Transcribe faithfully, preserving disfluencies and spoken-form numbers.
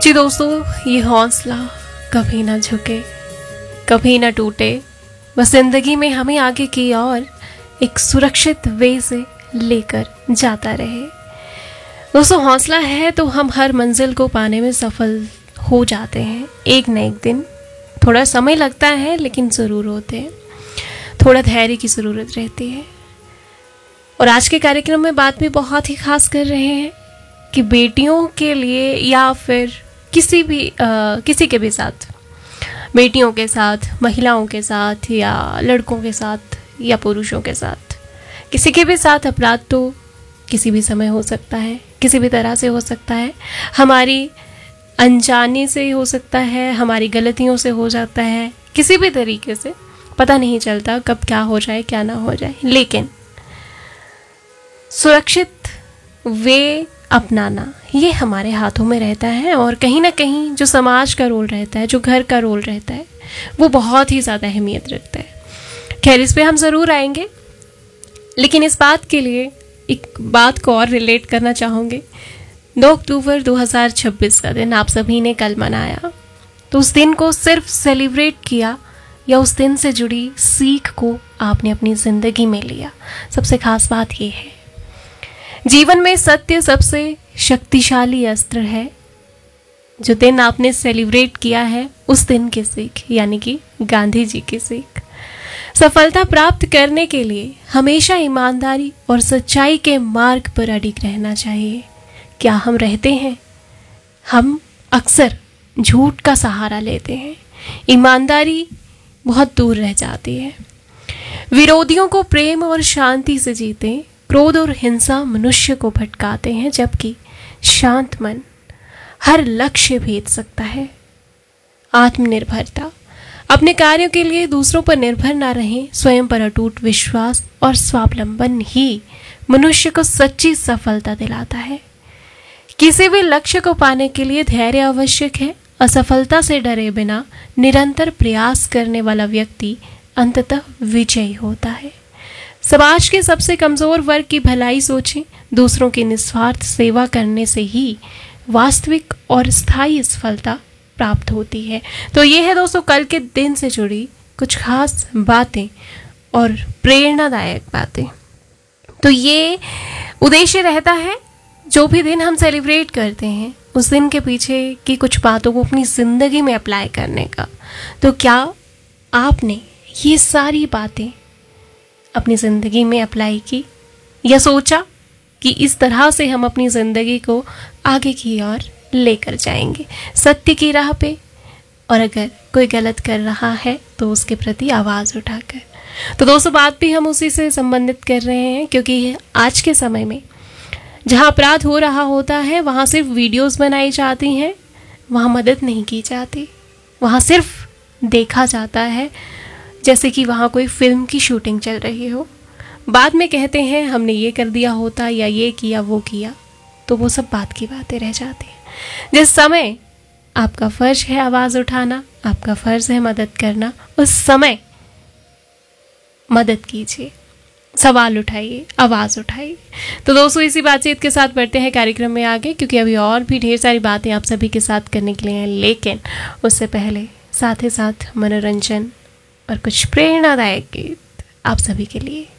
जी दोस्तों, ये हौसला कभी ना झुके, कभी ना टूटे, बस जिंदगी में हमें आगे की ओर एक सुरक्षित वे से लेकर जाता रहे। दोस्तों, हौसला है तो हम हर मंजिल को पाने में सफल हो जाते हैं एक न एक दिन। थोड़ा समय लगता है लेकिन ज़रूर होते हैं। थोड़ा धैर्य की ज़रूरत रहती है। और आज के कार्यक्रम में बात भी बहुत ही खास कर रहे हैं कि बेटियों के लिए या फिर किसी भी आ, किसी के भी साथ, बेटियों के साथ, महिलाओं के साथ या लड़कों के साथ या पुरुषों के साथ, किसी के भी साथ अपराध तो किसी भी समय हो सकता है, किसी भी तरह से हो सकता है। हमारी अनजाने से हो सकता है, हमारी गलतियों से हो जाता है, किसी भी तरीके से पता नहीं चलता कब क्या हो जाए क्या ना हो जाए। लेकिन सुरक्षित वे अपनाना ये हमारे हाथों में रहता है। और कहीं ना कहीं जो समाज का रोल रहता है, जो घर का रोल रहता है, वो बहुत ही ज़्यादा अहमियत रखता है। खैर, इस पे हम ज़रूर आएंगे, लेकिन इस बात के लिए एक बात को और रिलेट करना चाहूँगी। दो अक्टूबर दो हज़ार छब्बीस का दिन आप सभी ने कल मनाया, तो उस दिन को सिर्फ सेलिब्रेट किया या उस दिन से जुड़ी सीख को आपने अपनी ज़िंदगी में लिया? सबसे खास बात ये है, जीवन में सत्य सबसे शक्तिशाली अस्त्र है। जो दिन आपने सेलिब्रेट किया है, उस दिन की सीख यानी कि गांधी जी की सीख। सफलता प्राप्त करने के लिए हमेशा ईमानदारी और सच्चाई के मार्ग पर अडिग रहना चाहिए। क्या हम रहते हैं? हम अक्सर झूठ का सहारा लेते हैं, ईमानदारी बहुत दूर रह जाती है। विरोधियों को प्रेम और शांति से जीतें। क्रोध और हिंसा मनुष्य को भटकाते हैं, जबकि शांत मन हर लक्ष्य भेद सकता है। आत्मनिर्भरता, अपने कार्यों के लिए दूसरों पर निर्भर ना रहें। स्वयं पर अटूट विश्वास और स्वावलंबन ही मनुष्य को सच्ची सफलता दिलाता है। किसी भी लक्ष्य को पाने के लिए धैर्य आवश्यक है। असफलता से डरे बिना निरंतर प्रयास करने वाला व्यक्ति अंततः विजयी होता है। समाज के सबसे कमजोर वर्ग की भलाई सोचें। दूसरों की निस्वार्थ सेवा करने से ही वास्तविक और स्थायी सफलता प्राप्त होती है। तो ये है दोस्तों कल के दिन से जुड़ी कुछ खास बातें और प्रेरणादायक बातें। तो ये उद्देश्य रहता है, जो भी दिन हम सेलिब्रेट करते हैं उस दिन के पीछे की कुछ बातों को अपनी ज़िंदगी में अप्लाई करने का। तो क्या आपने ये सारी बातें अपनी ज़िंदगी में अप्लाई की या सोचा कि इस तरह से हम अपनी ज़िंदगी को आगे की ओर लेकर जाएंगे सत्य की राह पे? और अगर कोई गलत कर रहा है तो उसके प्रति आवाज़ उठाकर। तो दोस्तों, बात भी हम उसी से संबंधित कर रहे हैं, क्योंकि आज के समय में जहाँ अपराध हो रहा होता है वहाँ सिर्फ वीडियोस बनाई जाती हैं, वहाँ मदद नहीं की जाती, वहाँ सिर्फ देखा जाता है जैसे कि वहाँ कोई फिल्म की शूटिंग चल रही हो। बाद में कहते हैं हमने ये कर दिया होता या ये किया वो किया, तो वो सब बात की बातें रह जाती हैं। जिस समय आपका फ़र्ज है आवाज़ उठाना, आपका फ़र्ज है मदद करना, उस समय मदद कीजिए, सवाल उठाइए, आवाज़ उठाइए। तो दोस्तों, इसी बातचीत के साथ बढ़ते हैं कार्यक्रम में आगे, क्योंकि अभी और भी ढेर सारी बातें आप सभी के साथ करने के लिए हैं। लेकिन उससे पहले साथ ही साथ मनोरंजन और कुछ प्रेरणादायक गीत आप सभी के लिए।